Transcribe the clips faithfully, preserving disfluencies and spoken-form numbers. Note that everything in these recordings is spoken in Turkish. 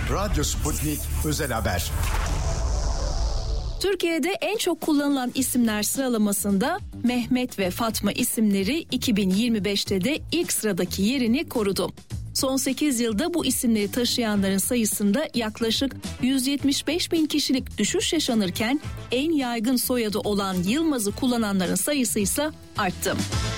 Radyo Sputnik Özel Haber. Türkiye'de en çok kullanılan isimler sıralamasında Mehmet ve Fatma isimleri iki bin yirmi beşte de ilk sıradaki yerini korudu. Son sekiz yılda bu isimleri taşıyanların sayısında yaklaşık yüz yetmiş beş bin kişilik düşüş yaşanırken en yaygın soyadı olan Yılmaz'ı kullananların sayısı ise arttı.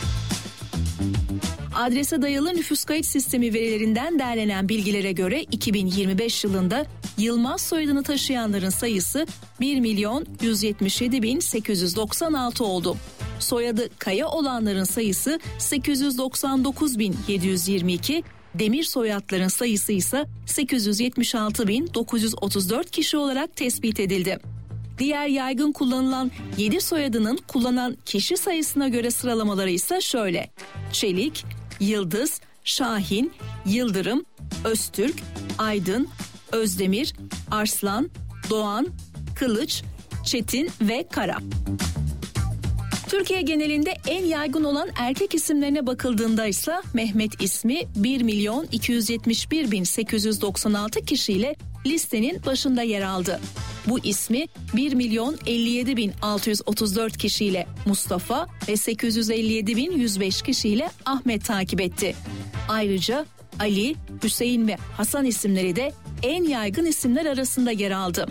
Adrese dayalı nüfus kayıt sistemi verilerinden derlenen bilgilere göre iki bin yirmi beş yılında Yılmaz soyadını taşıyanların sayısı bir milyon yüz yetmiş yedi bin sekiz yüz doksan altı oldu. Soyadı Kaya olanların sayısı sekiz yüz doksan dokuz bin yedi yüz yirmi iki, Demir soyadların sayısı ise sekiz yüz yetmiş altı bin dokuz yüz otuz dört kişi olarak tespit edildi. Diğer yaygın kullanılan yedi soyadının kullanan kişi sayısına göre sıralamaları ise şöyle: Çelik, Yıldız, Şahin, Yıldırım, Öztürk, Aydın, Özdemir, Arslan, Doğan, Kılıç, Çetin ve Kara. Türkiye genelinde en yaygın olan erkek isimlerine bakıldığında ise Mehmet ismi bir milyon iki yüz yetmiş bir bin sekiz yüz doksan altı kişiyle listenin başında yer aldı. Bu ismi bir milyon elli yedi bin altı yüz otuz dört kişiyle Mustafa ve sekiz yüz elli yedi bin yüz beş kişiyle Ahmet takip etti. Ayrıca Ali, Hüseyin ve Hasan isimleri de en yaygın isimler arasında yer aldı.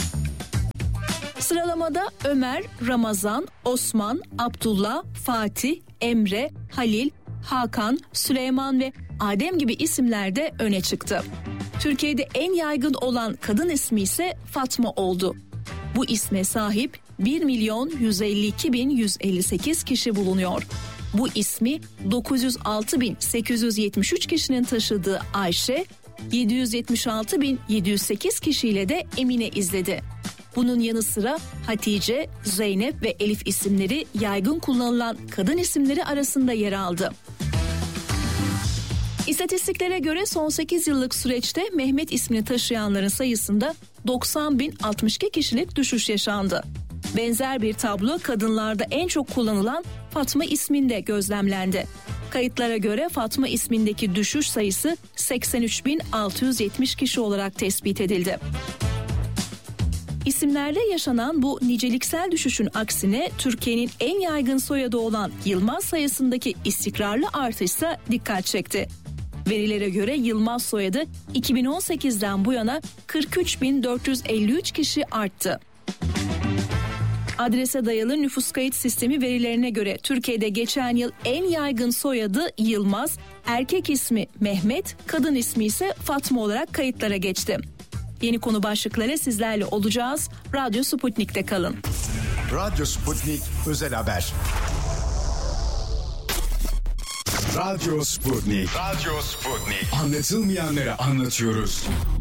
Sıralamada Ömer, Ramazan, Osman, Abdullah, Fatih, Emre, Halil, Hakan, Süleyman ve Adem gibi isimler de öne çıktı. Türkiye'de en yaygın olan kadın ismi ise Fatma oldu. Bu isme sahip bir milyon yüz elli iki bin yüz elli sekiz kişi bulunuyor. Bu ismi dokuz yüz altı bin sekiz yüz yetmiş üç kişinin taşıdığı Ayşe, yedi yüz yetmiş altı bin yedi yüz sekiz kişiyle de Emine izledi. Bunun yanı sıra Hatice, Zeynep ve Elif isimleri yaygın kullanılan kadın isimleri arasında yer aldı. İstatistiklere göre son sekiz yıllık süreçte Mehmet ismini taşıyanların sayısında doksan bin altmış iki kişilik düşüş yaşandı. Benzer bir tablo kadınlarda en çok kullanılan Fatma isminde gözlemlendi. Kayıtlara göre Fatma ismindeki düşüş sayısı seksen üç bin altı yüz yetmiş kişi olarak tespit edildi. İsimlerde yaşanan bu niceliksel düşüşün aksine Türkiye'nin en yaygın soyadı olan Yılmaz sayısındaki istikrarlı artışsa dikkat çekti. Verilere göre Yılmaz soyadı iki bin on sekizden bu yana kırk üç bin dört yüz elli üç kişi arttı. Adrese dayalı nüfus kayıt sistemi verilerine göre Türkiye'de geçen yıl en yaygın soyadı Yılmaz, erkek ismi Mehmet, kadın ismi ise Fatma olarak kayıtlara geçti. Yeni konu başlıkları sizlerle olacağız. Radyo Sputnik'te kalın. Radyo Sputnik Özel Haber. Radyo Sputnik. Radyo Sputnik. Anlatılmayanları anlatıyoruz.